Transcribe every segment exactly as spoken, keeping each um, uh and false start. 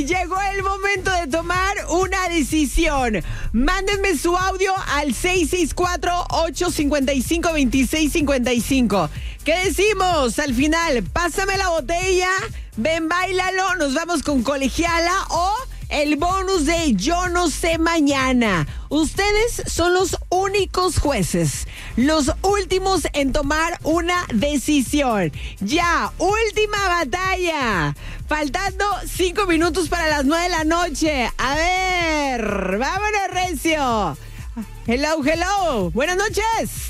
llegó el momento de tomar una decisión. Mándenme su audio al seis seis cuatro, ocho cinco cinco, dos seis cinco cinco. ¿Qué decimos al final? Pásame la botella, ven, báilalo, nos vamos con Colegiala o el bonus de Yo No Sé Mañana. Ustedes son los únicos jueces, los últimos en tomar una decisión. Ya, última batalla. Faltando cinco minutos para las nueve de la noche. A ver, vámonos, recio. Hello, hello. Buenas noches.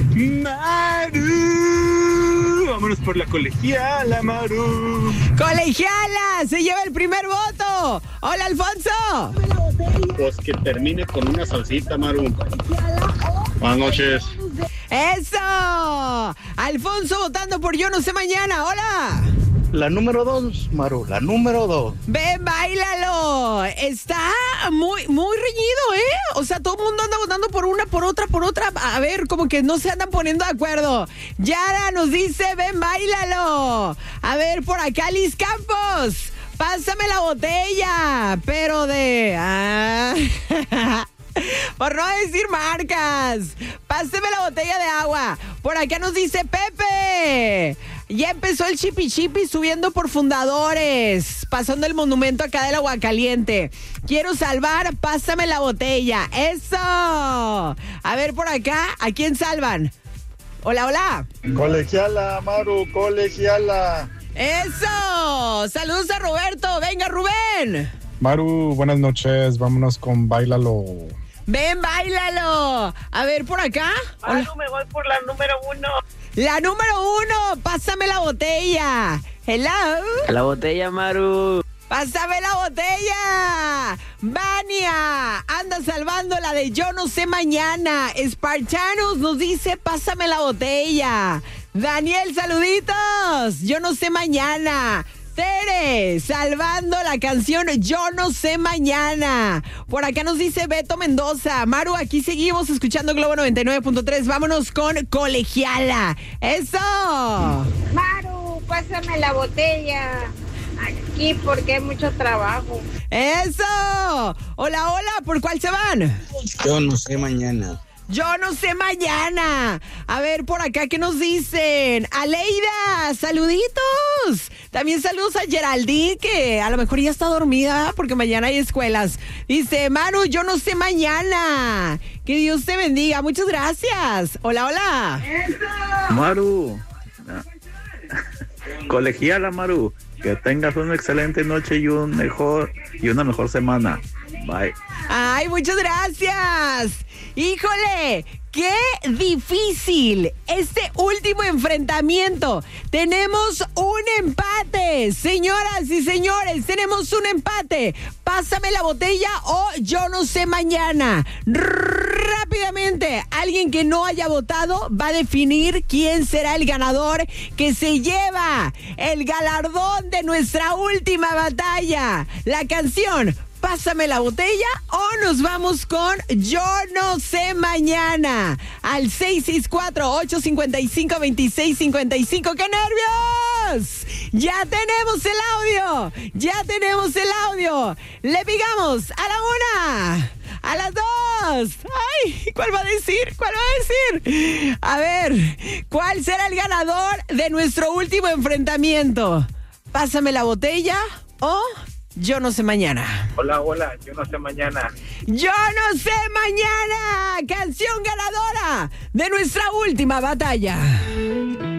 Maru, vámonos por la colegiala, Maru. Colegiala, se lleva el primer voto. Hola, Alfonso. Pues que termine con una salsita, Maru. Buenas noches. Eso. Alfonso votando por Yo No Sé Mañana. Hola. La número dos, Maru, la número dos. Ven, báilalo. Está muy, muy reñido, ¿eh? O sea, todo el mundo anda votando por una, por otra, por otra. A ver, como que no se andan poniendo de acuerdo. Yara nos dice, ven, báilalo. A ver, por acá, Liz Campos. Pásame la botella, pero de... Ah. Por no decir marcas. Páseme la botella de agua. Por acá nos dice Pepe. Ya empezó el chipi chipi subiendo por Fundadores, pasando el monumento acá del Aguacaliente. Quiero salvar, pásame la botella. ¡Eso! A ver por acá, ¿a quién salvan? Hola, hola. Colegiala, Maru, colegiala. ¡Eso! Saludos a Roberto. Venga, Rubén. Maru, buenas noches. Vámonos con Báilalo. Ven, báilalo. A ver, por acá. Maru, Hola. Me voy por la número uno. La número uno, pásame la botella. Hello. La botella, Maru. Pásame la botella. Vania, anda salvando la de Yo No Sé Mañana. Spartanos nos dice, pásame la botella. Daniel, saluditos. Yo No Sé Mañana. Tere, salvando la canción Yo No Sé Mañana. Por acá nos dice Beto Mendoza. Maru, aquí seguimos escuchando Globo noventa y nueve punto tres. Vámonos con Colegiala. ¡Eso! Maru, pásame la botella. Aquí porque hay mucho trabajo. ¡Eso! Hola, hola, ¿por cuál se van? Yo No Sé Mañana. Yo No Sé Mañana. A ver, por acá, ¿qué nos dicen? Aleida, saluditos. También saludos a Geraldine, que a lo mejor ya está dormida porque mañana hay escuelas. Dice, Maru, Yo No Sé Mañana. Que Dios te bendiga. Muchas gracias. Hola, hola. Maru. Colegiala, Maru. Que tengas una excelente noche y un mejor y una mejor semana. Bye. Ay, muchas gracias. Híjole, qué difícil este último enfrentamiento. Tenemos un empate, señoras y señores, tenemos un empate. Pásame la botella o Yo No Sé Mañana. Rápidamente, alguien que no haya votado va a definir quién será el ganador que se lleva el galardón de nuestra última batalla. La canción Pásame la botella o nos vamos con Yo No Sé Mañana al seis seis cuatro, ocho cinco cinco, dos seis cinco cinco. ¡Qué nervios! Ya tenemos el audio, ya tenemos el audio. Le pegamos a la una, a las dos. ¡Ay! ¿Cuál va a decir? ¿Cuál va a decir? A ver, ¿cuál será el ganador de nuestro último enfrentamiento? Pásame la botella o Yo No Sé Mañana. Hola, hola, Yo No Sé Mañana. Yo No Sé Mañana, canción ganadora de nuestra última batalla.